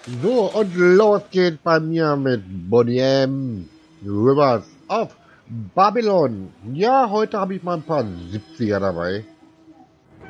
So, und los geht's bei mir mit Bonnie M. Rivers of Babylon. Ja, heute habe ich mal ein paar 70er dabei.